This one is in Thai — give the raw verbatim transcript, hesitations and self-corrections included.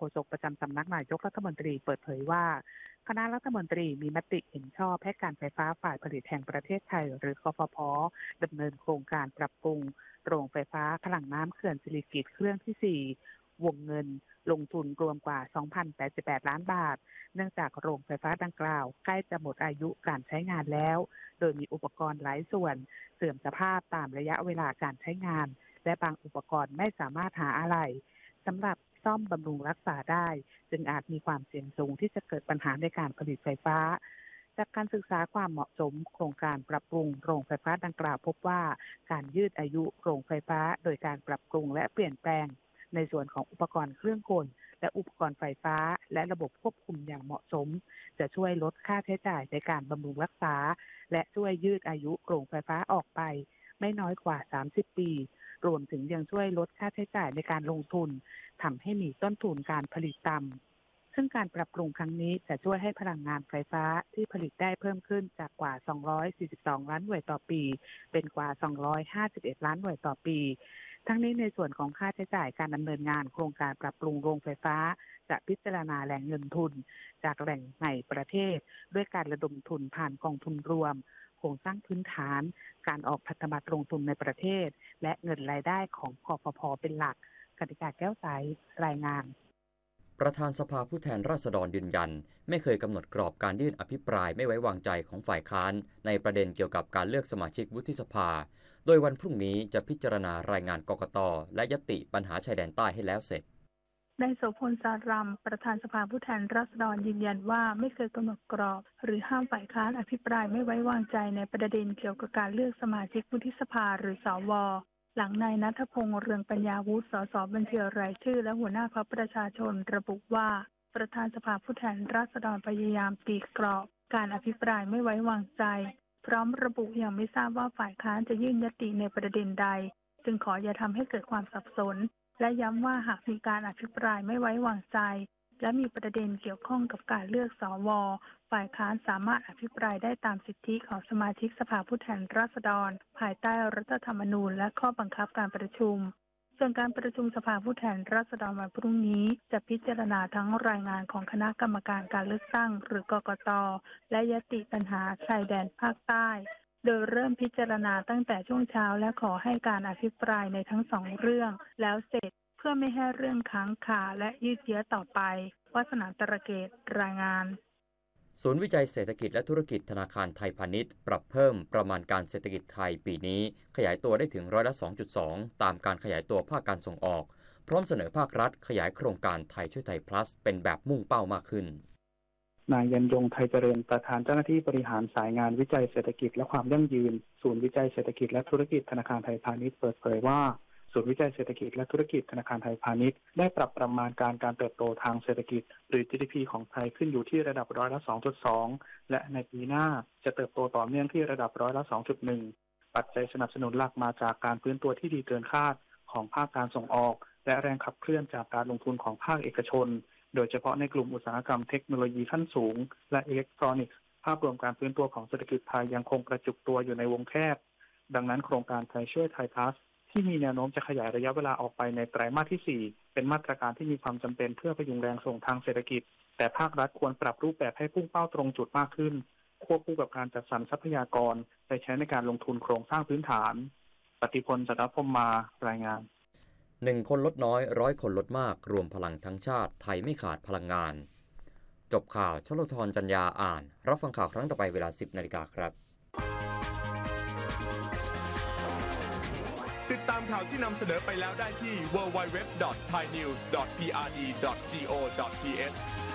ษกประจำสำนักนายกรัฐมนตรีเปิดเผยว่าคณะรัฐมนตรีมีมติเห็นชอบให้การไฟฟ้าฝ่ายผลิตแห่งประเทศไทยหรือกฟผ.ดำเนินโครงการปรับปรุงโรงไฟฟ้าพลังน้ำเขื่อนสิริกิติ์เครื่องที่สี่วงเงินลงทุนรวมกว่า สองพันแปดสิบแปด ล้านบาทเนื่องจากโรงไฟฟ้าดังกล่าวใกล้จะหมดอายุการใช้งานแล้วโดยมีอุปกรณ์หลายส่วนเสื่อมสภาพตามระยะเวลาการใช้งานและบางอุปกรณ์ไม่สามารถหาอะไหล่สำหรับซ่อมบำรุงรักษาได้จึงอาจมีความเสี่ยงสูงที่จะเกิดปัญหาในการผลิตไฟฟ้าจากการศึกษาความเหมาะสมโครงการปรับปรุงโรงไฟฟ้าดังกล่าวพบว่าการยืดอายุโรงไฟฟ้าโดยการปรับปรุงและเปลี่ยนแปลงในส่วนของอุปกรณ์เครื่องกลและอุปกรณ์ไฟฟ้าและระบบควบคุมอย่างเหมาะสมจะช่วยลดค่าใช้จ่ายในการบำรุงรักษาและช่วยยืดอายุโรงไฟฟ้าออกไปไม่น้อยกว่าสามสิบปีรวมถึงยังช่วยลดค่าใช้จ่ายในการลงทุนทำให้มีต้นทุนการผลิตต่ำซึ่งการปรับปรุงครั้งนี้จะช่วยให้พลังงานไฟฟ้าที่ผลิตได้เพิ่มขึ้นจากกว่าสองร้อยสี่สิบสองล้านหน่วยต่อปีเป็นกว่าสองร้อยห้าสิบเอ็ดล้านหน่วยต่อปีทั้งนี้ในส่วนของค่าใช้จ่ายการดำเนินงานโครงการปรับปรุงโรงไฟฟ้าจะพิจารณาแหล่งเงินทุนจากแหล่งในประเทศด้วยการระดมทุนผ่านกองทุนรวมโครงสร้างพื้นฐานการออกพันธบัตรลงทุนในประเทศและเงินรายได้ของกฟผ.เป็นหลักกนิกาแก้วใสรายงานประธานสภาผู้แทนราษฎรยืนยันไม่เคยกำหนดกรอบการยื่นอภิปรายไม่ไว้วางใจของฝ่ายค้านในประเด็นเกี่ยวกับการเลือกสมาชิกวุฒิสภาโดยวันพรุ่งนี้จะพิจารณารายงานกกต.และญัตติปัญหาชายแดนใต้ให้แล้วเสร็จนายโสพล สารัมประธานสภาผู้แทนราษฎรยืนยันว่าไม่เคยกำหนดกรอบหรือห้ามฝ่ายค้านอภิปรายไม่ไว้วางใจในประเด็นเกี่ยวกับการเลือกสมาชิกวุฒิสภาหรือสวหลังนายณัฐพงษ์เรืองปัญญาวุฒิสสบัญชีรายชื่อและหัวหน้าพรรคประชาชนระบุว่าประธานสภาผู้แทนราษฎรพยายามตีกรอบการอภิปรายไม่ไว้วางใจพร้อมระบุยังไม่ทราบว่าฝ่ายค้านจะยื่นญัตติในประเด็นใดจึงขออย่าทำให้เกิดความสับสนและย้ำว่าหากมีการอภิปรายไม่ไว้วางใจและมีประเด็นเกี่ยวข้องกับการเลือกสวฝ่ายค้านสามารถอภิปรายได้ตามสิทธิของสมาชิกสภาผู้แทนราษฎรภายใต้รัฐธรรมนูญและข้อบังคับการประชุมส่วนการประชุมสภาผู้แทนราษฎรวันพรุ่งนี้จะพิจารณาทั้งรายงานของคณะกรรมการการเลือกตั้งหรือกกต.และญัตติปัญหาชายแดนภาคใต้โดยเริ่มพิจารณาตั้งแต่ช่วงเช้าและขอให้การอภิปรายในทั้งสองเรื่องแล้วเสร็จเพื่อไม่ให้เรื่องค้างคาและยืดเยื้อต่อไปวาสนาตระเกตรายงานศูนย์วิจัยเศรษฐกิจและธุรกิจธนาคารไทยพาณิชย์ปรับเพิ่มประมาณการเศรษฐกิจไทยปีนี้ขยายตัวได้ถึงร้อยละ สองจุดสอง ตามการขยายตัวภาคการส่งออกพร้อมเสนอภาครัฐขยายโครงการไทยช่วยไทย plus เป็นแบบมุ่งเป้ามากขึ้นนายยันยงไทยเจริญประธานเจ้าหน้าที่บริหารสายงานวิจัยเศรษฐกิจและความยั่งยืนศูนย์วิจัยเศรษฐกิจและธุรกิจธนาคารไทยพาณิชย์เปิดเผยว่าศูนย์วิจัยเศรษฐกิจและธุรกิจธนาคารไทยพาณิชย์ได้ปรับประมาณการการเติบโตทางเศรษฐกิจหรือ จี ดี พี ของไทยขึ้นอยู่ที่ระดับร้อยละ สองจุดสอง และในปีหน้าจะเติบโตต่อเนื่องที่ระดับร้อยละ สองจุดหนึ่ง ปัจจัยสนับสนุนหลักมาจากการฟื้นตัวที่ดีเกินคาดของภาคการส่งออกและแรงขับเคลื่อนจากการลงทุนของภาคเอกชนโดยเฉพาะในกลุ่มอุตสาหกรรมเทคโนโลยีขั้นสูงและอิเล็กทรอนิกส์ภาพรวมการฟื้นตัวของเศรษฐกิจไทยยังคงกระจุกตัวอยู่ในวงแคบดังนั้นโครงการไทยช่วยไทย plusที่มีแนวโน้มจะขยายระยะเวลาออกไปในไตรมาสที่สี่เป็นมาตรการที่มีความจำเป็นเพื่อพยุงแรงส่งทางเศรษฐกิจแต่ภาครัฐควรปรับรูปแบบให้พุ่งเป้าตรงจุดมากขึ้นควบคู่กับการจัดสรรทรัพยากรไปใช้ในการลงทุนโครงสร้างพื้นฐานปฏิพล สัตพมมารายงานหนึ่งคนลดน้อยร้อยคนลดมากรวมพลังทั้งชาติไทยไม่ขาดพลังงานจบข่าวชลธรจัญญาอ่านรับฟังข่าวครั้งต่อไปเวลา สิบนาฬิกาครับติดตามข่าวที่นำเสนอไปแล้วได้ที่ ดับเบิลยู ดับเบิลยู ดับเบิลยู ดอท ไทยนิวส์ ดอท พี อาร์ ดี ดอท โก ดอท ที เอช